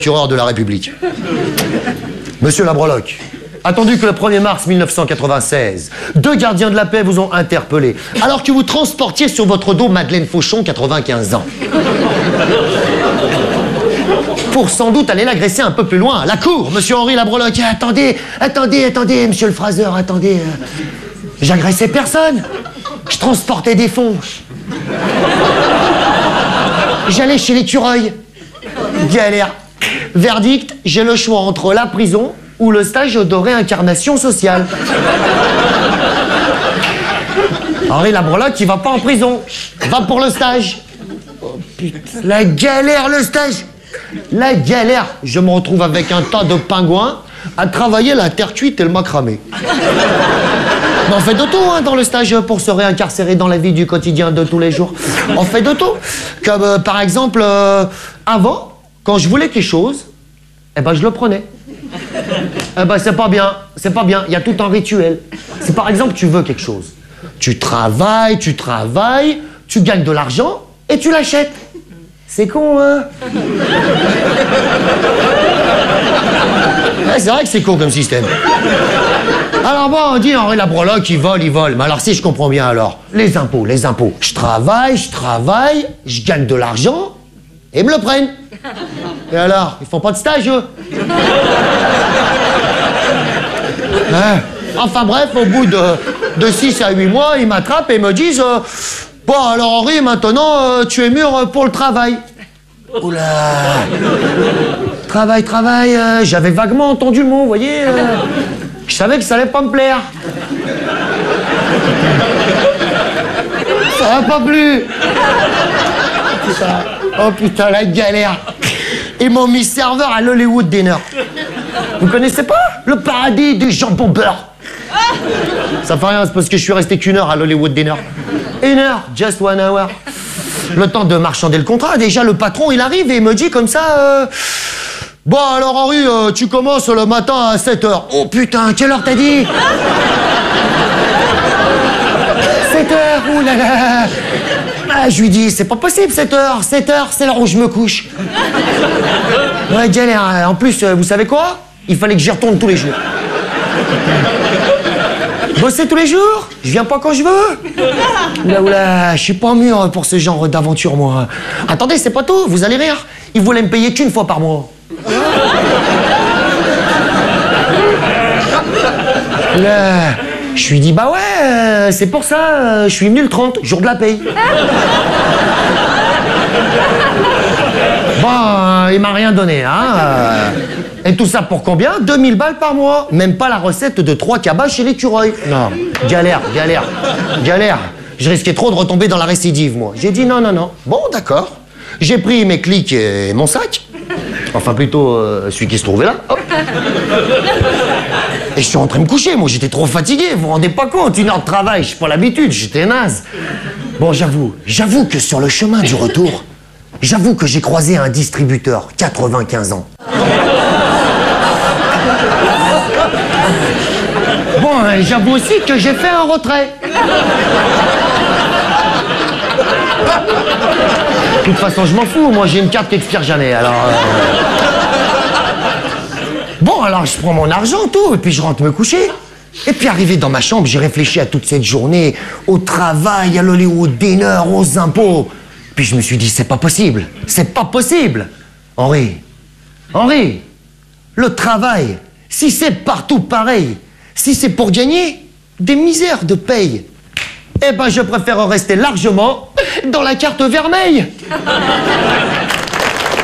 procureur de la République. Monsieur Labroloc, attendu que le 1er mars 1996, 2 gardiens de la paix vous ont interpellé, alors que vous transportiez sur votre dos Madeleine Fauchon, 95 ans. Pour sans doute aller l'agresser un peu plus loin, à la cour, monsieur Henri Labroloc. Attendez, monsieur le Fraser, attendez. J'agressais personne. Je transportais des fonds. J'allais chez l'écureuil. Galère. Verdict, j'ai le choix entre la prison ou le stage de réincarnation sociale. Henri Labroloc, il va pas en prison. Va pour le stage. Oh putain, la galère, le stage. La galère. Je me retrouve avec un tas de pingouins à travailler la terre cuite et le macramé. Mais on fait de tout hein, dans le stage pour se réincarcérer dans la vie du quotidien de tous les jours. On fait de tout. Comme par exemple, avant, quand je voulais quelque chose, eh ben je le prenais. Eh ben c'est pas bien, il y a tout un rituel. Si par exemple tu veux quelque chose, tu travailles, tu gagnes de l'argent et tu l'achètes. C'est con, hein? Ouais, c'est vrai que c'est con comme système. Alors bon, on dit Henri Labroloc, il vole. Mais alors si je comprends bien alors, les impôts. Je travaille, je gagne de l'argent et ils me le prennent. Et alors, ils font pas de stage, eux? Hein? Enfin bref, au bout de 6 à 8 mois, ils m'attrapent et me disent bon alors Henri, maintenant tu es mûr pour le travail. Oula. Travail, j'avais vaguement entendu le mot, vous voyez. Je savais que ça allait pas me plaire. Ça va pas plus. Oh putain, la galère. Ils m'ont mis serveur à l'Hollywood Dinner. Vous connaissez pas? Le paradis du jambon beurre. Ça fait rien, c'est parce que je suis resté qu'1 heure à l'Hollywood Dinner. 1 heure, just 1 hour. Le temps de marchander le contrat, déjà le patron il arrive et il me dit comme ça bon alors Henri, tu commences le matin à 7h. Oh putain, quelle heure t'as dit? 7h, oulala. Ah, je lui dis, c'est pas possible 7h, c'est l'heure où je me couche. Ouais, galère. En plus, vous savez quoi? Il fallait que j'y retourne tous les jours. Bosser tous les jours? Je viens pas quand je veux. Oula, je suis pas mûr pour ce genre d'aventure, moi. Attendez, c'est pas tout, vous allez rire. Ils voulaient me payer qu'1 fois par mois. Là, je lui dis, bah ouais, c'est pour ça, je suis venu le 30, jour de la paye. Bon, il m'a rien donné, hein. Et tout ça pour combien? 2000 balles par mois. Même pas la recette de 3 cabas chez l'écureuil. Non, galère. Je risquais trop de retomber dans la récidive, moi. J'ai dit non. Bon, d'accord. J'ai pris mes clics et mon sac. Enfin, plutôt celui qui se trouvait là. Hop. Et je suis rentré me coucher. Moi, j'étais trop fatigué. Vous vous rendez pas compte? 1 heure de travail, j'ai pas l'habitude. J'étais naze. Bon, j'avoue que sur le chemin du retour, j'avoue que j'ai croisé un distributeur, 95 ans. Bon, j'avoue aussi que j'ai fait un retrait. De toute façon, je m'en fous. Moi, j'ai une carte qui expire jamais, alors... Bon, alors, je prends mon argent, tout, et puis je rentre me coucher. Et puis, arrivé dans ma chambre, j'ai réfléchi à toute cette journée, au travail, à l'Hollywood Dinner, aux impôts. Puis je me suis dit, c'est pas possible. Henri, le travail, si c'est partout pareil, si c'est pour gagner des misères de paye, eh ben je préfère rester largement dans la carte vermeille.